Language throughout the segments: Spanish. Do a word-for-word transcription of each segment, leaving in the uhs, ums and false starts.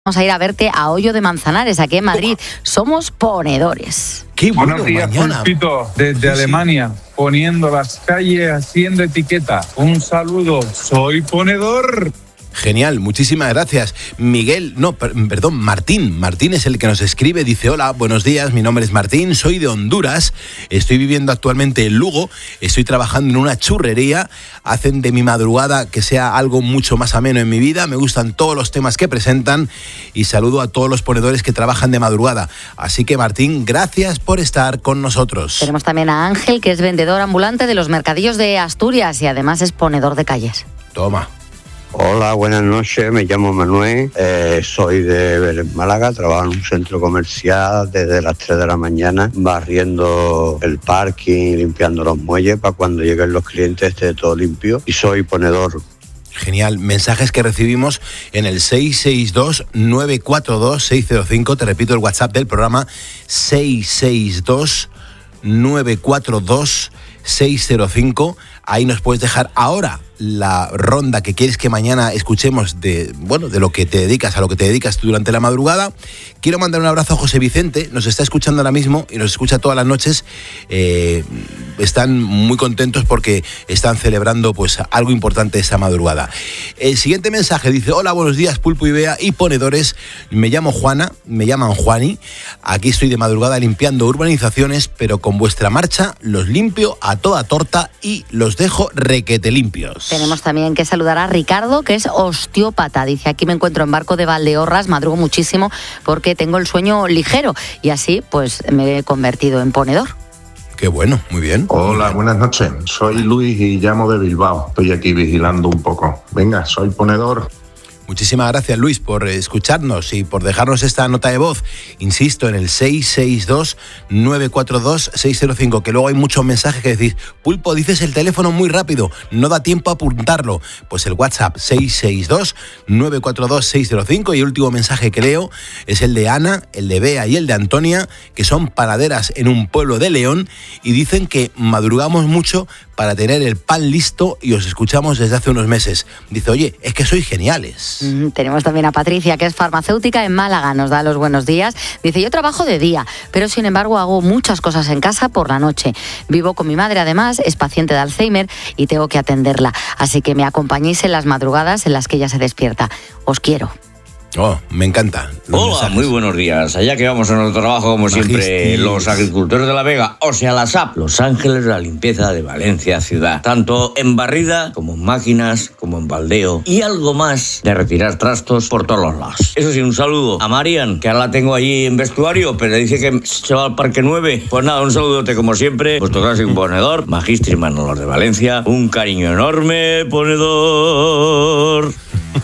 Vamos a ir a verte a Hoyo de Manzanares, aquí en Madrid. Somos ponedores. Qué bueno, Buenos días, mañana. Pulpito, desde Sí, Alemania, sí. poniendo las calles, haciendo etiqueta. Un saludo, soy ponedor. Genial, muchísimas gracias. Miguel, no, per- perdón, Martín. Martín es el que nos escribe, dice: hola, buenos días, mi nombre es Martín, soy de Honduras, estoy viviendo actualmente en Lugo, estoy trabajando en una churrería, hacen de mi madrugada que sea algo mucho más ameno en mi vida, me gustan todos los temas que presentan y saludo a todos los ponedores que trabajan de madrugada. Así que, Martín, gracias por estar con nosotros. Tenemos también a Ángel, que es vendedor ambulante de los mercadillos de Asturias y además es ponedor de calles. Toma. Hola, buenas noches, me llamo Manuel, eh, soy de Málaga, trabajo en un centro comercial desde las tres de la mañana, barriendo el parking, limpiando los muelles para cuando lleguen los clientes esté todo limpio, y soy ponedor. Genial, mensajes que recibimos en el seis seis dos, nueve cuatro dos, seis cero cinco, te repito el WhatsApp del programa, seis seis dos, nueve cuatro dos, seis cero cinco, ahí nos puedes dejar ahora la ronda que quieres que mañana escuchemos de, bueno, de lo que te dedicas, a lo que te dedicas tú durante la madrugada. Quiero mandar un abrazo a José Vicente, nos está escuchando ahora mismo y nos escucha todas las noches. Eh, están muy contentos porque están celebrando pues algo importante esta madrugada. El siguiente mensaje dice: hola, buenos días, Pulpo y Bea y ponedores, me llamo Juana, me llaman Juani, aquí estoy de madrugada limpiando urbanizaciones, pero con vuestra marcha los limpio a toda torta y los dejo requete limpios. Tenemos también que saludar a Ricardo, que es osteópata. Dice: aquí me encuentro en Barco de Valdeorras, madrugo muchísimo porque tengo el sueño ligero y así pues me he convertido en ponedor. Qué bueno, muy bien. Hola, buenas noches. Soy Luis y llamo de Bilbao. Estoy aquí vigilando un poco. Venga, soy ponedor. Muchísimas gracias, Luis, por escucharnos y por dejarnos esta nota de voz. Insisto, en el seis seis dos, nueve cuatro dos, seis cero cinco, que luego hay muchos mensajes que decís: Pulpo, dices el teléfono muy rápido, no da tiempo a apuntarlo. Pues el WhatsApp seis seis dos, nueve cuatro dos, seis cero cinco, y el último mensaje que leo es el de Ana, el de Bea y el de Antonia, que son panaderas en un pueblo de León y dicen que madrugamos mucho para tener el pan listo y os escuchamos desde hace unos meses. Dice: oye, es que sois geniales. Mm, tenemos también a Patricia, que es farmacéutica en Málaga, nos da los buenos días. Dice: yo trabajo de día, pero sin embargo hago muchas cosas en casa por la noche. Vivo con mi madre, además, es paciente de Alzheimer y tengo que atenderla. Así que me acompañéis en las madrugadas en las que ella se despierta. Os quiero. Oh, me encanta. Hola, mensajes. muy buenos días. Allá que vamos a nuestro trabajo, como siempre, Magistris. los agricultores de La Vega, o sea, la S A P, Los Ángeles de la Limpieza de Valencia Ciudad. Tanto en barrida, como en máquinas, como en baldeo. Y algo más de retirar trastos por todos los lados. Eso sí, un saludo a Marian, que ahora la tengo allí en vestuario, pero dice que se va al Parque nueve. Pues nada, un saludote como siempre. Vuestro clásico ponedor, Magistris Manolos de Valencia. Un cariño enorme, ponedor.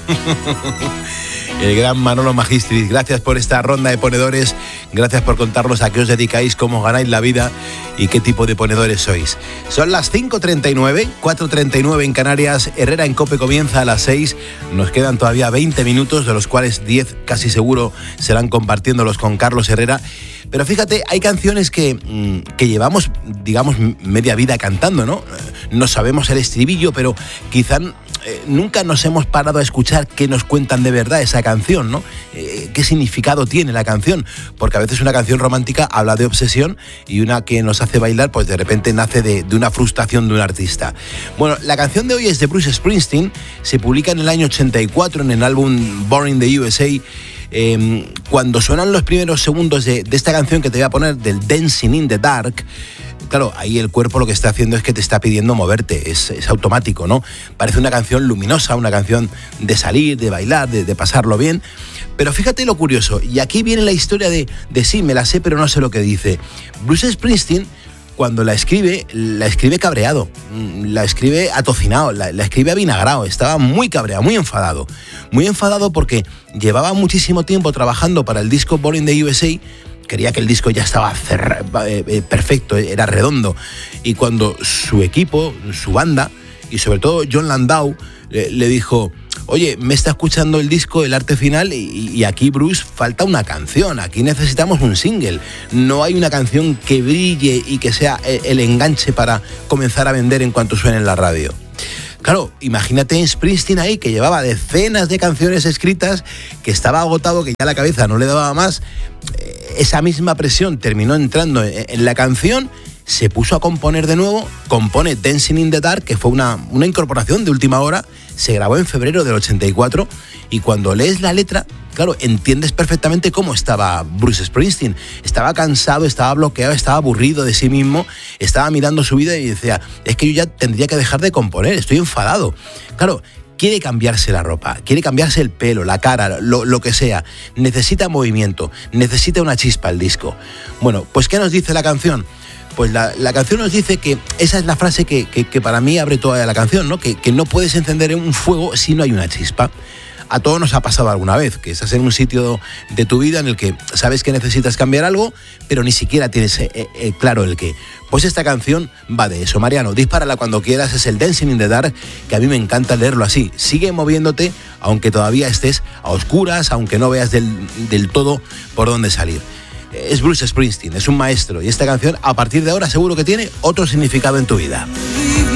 El gran Manolo Magistris, gracias por esta ronda de ponedores, gracias por contarnos a qué os dedicáis, cómo ganáis la vida y qué tipo de ponedores sois. Son las cinco treinta y nueve, cuatro treinta y nueve en Canarias, Herrera en COPE comienza a las seis, nos quedan todavía veinte minutos, de los cuales diez casi seguro serán compartiéndolos con Carlos Herrera. Pero fíjate, hay canciones que, que llevamos, digamos, media vida cantando, ¿no? No sabemos el estribillo, pero quizá eh, nunca nos hemos parado a escuchar qué nos cuentan de verdad esa canción, ¿no? Eh, ¿Qué significado tiene la canción? Porque a veces una canción romántica habla de obsesión y una que nos hace bailar, pues de repente nace de, de una frustración de un artista. Bueno, la canción de hoy es de Bruce Springsteen, se publica en el año ochenta y cuatro en el álbum Born in the U S A. Eh, cuando suenan los primeros segundos de, de esta canción que te voy a poner, del Dancing in the Dark, claro, ahí el cuerpo lo que está haciendo es que te está pidiendo moverte, es, es automático, ¿no? Parece una canción luminosa, una canción de salir, de bailar, de, de pasarlo bien. Pero fíjate lo curioso, y aquí viene la historia de, de sí, me la sé, pero no sé lo que dice. Bruce Springsteen, cuando la escribe, la escribe cabreado, la escribe atocinado, la, la escribe avinagrado, estaba muy cabreado, muy enfadado. Muy enfadado porque llevaba muchísimo tiempo trabajando para el disco Born in the U S A, quería que el disco ya estaba cerra, eh, eh, perfecto, era redondo. Y cuando su equipo, su banda, y sobre todo John Landau, le, le dijo: oye, me está escuchando el disco, el arte final, y, y aquí, Bruce, falta una canción, aquí necesitamos un single. No hay una canción que brille y que sea el enganche para comenzar a vender en cuanto suene en la radio. Claro, imagínate en Springsteen ahí, que llevaba decenas de canciones escritas, que estaba agotado, que ya la cabeza no le daba más. Esa misma presión terminó entrando en la canción, se puso a componer de nuevo, compone Dancing in the Dark, que fue una, una incorporación de última hora, se grabó en febrero del ochenta y cuatro, y cuando lees la letra, claro, entiendes perfectamente cómo estaba Bruce Springsteen. Estaba cansado, estaba bloqueado, estaba aburrido de sí mismo, estaba mirando su vida y decía, es que yo ya tendría que dejar de componer, estoy enfadado. Claro, quiere cambiarse la ropa, quiere cambiarse el pelo, la cara, lo, lo que sea. Necesita movimiento, necesita una chispa el disco. Bueno, pues ¿qué nos dice la canción? Pues la, la canción nos dice que esa es la frase que, que, que para mí abre toda la canción, ¿no? Que, que no puedes encender un fuego si no hay una chispa. A todos nos ha pasado alguna vez, que estás en un sitio de tu vida en el que sabes que necesitas cambiar algo, pero ni siquiera tienes eh, eh, claro el qué. Pues esta canción va de eso. Mariano, dispárala cuando quieras, es el Dancing in the Dark, que a mí me encanta leerlo así. Sigue moviéndote, aunque todavía estés a oscuras, aunque no veas del, del todo por dónde salir. Es Bruce Springsteen, es un maestro, y esta canción a partir de ahora seguro que tiene otro significado en tu vida.